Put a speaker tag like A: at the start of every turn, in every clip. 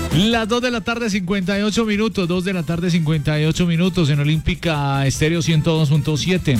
A: Las 2 de la tarde, 58 minutos. 2 de la tarde, 58 minutos en Olímpica Estéreo 102.7.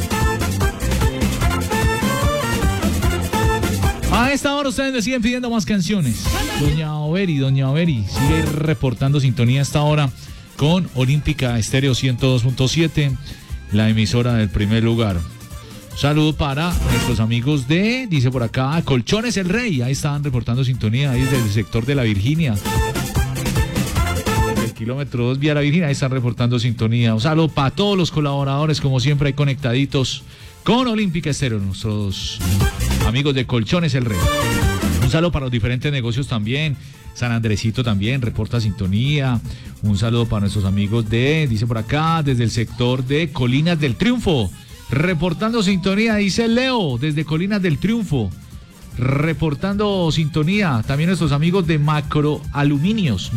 A: A esta hora ustedes me siguen pidiendo más canciones. Doña Overi sigue reportando sintonía a esta hora con Olímpica Estéreo 102.7, la emisora del primer lugar. Un saludo para nuestros amigos de, dice por acá, Colchones El Rey. Ahí estaban reportando sintonía, ahí desde el sector de la Virginia. Desde el kilómetro 2 vía la Virginia, ahí están reportando sintonía. Un saludo para todos los colaboradores, como siempre, ahí conectaditos con Olímpica Estéreo, nuestros amigos de Colchones El Rey. Un saludo para los diferentes negocios también. San Andresito también reporta sintonía. Un saludo para nuestros amigos de, dice por acá, desde el sector de Colinas del Triunfo. Reportando sintonía, dice Leo, desde Colinas del Triunfo. Reportando sintonía. También nuestros amigos de Macroaluminios.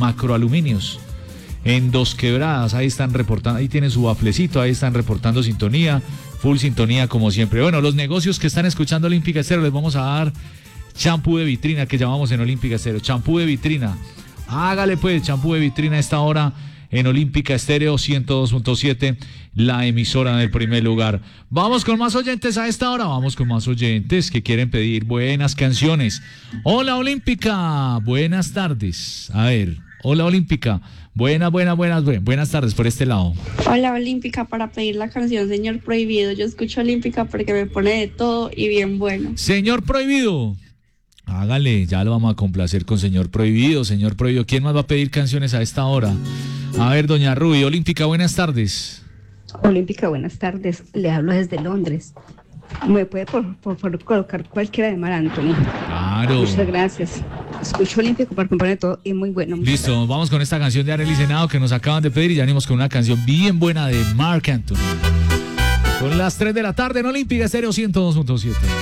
A: En Dos Quebradas, ahí están reportando, ahí tienen su baflecito, ahí están reportando sintonía. Full sintonía como siempre. Bueno, los negocios que están escuchando Olímpica Estéreo les vamos a dar champú de vitrina que llamamos en Olímpica Estéreo. Champú de vitrina. Hágale pues, champú de vitrina a esta hora en Olímpica Estéreo 102.7, la emisora del primer lugar. Vamos con más oyentes a esta hora. Vamos con más oyentes que quieren pedir buenas canciones. Hola Olímpica, buenas tardes. A ver, hola Olímpica. Buenas tardes por este lado.
B: Hola Olímpica, para pedir la canción Señor Prohibido. Yo escucho Olímpica porque me pone de todo y bien bueno.
A: Señor Prohibido. Hágale, ya lo vamos a complacer con Señor Prohibido. Señor Prohibido, ¿quién más va a pedir canciones a esta hora? A ver, doña Ruby. Olímpica, buenas tardes.
C: Olímpica, buenas tardes. Le hablo desde Londres. ¿Me puede por favor colocar cualquiera de Mar Anthony?
A: Claro.
C: Muchas gracias. Escucho Olímpico para componer todo y muy bueno.
A: Listo, vamos con esta canción de Arely Senado que nos acaban de pedir y ya venimos con una canción bien buena de Marc Anthony. Son las 3 de la tarde en Olímpica Estéreo 102.7.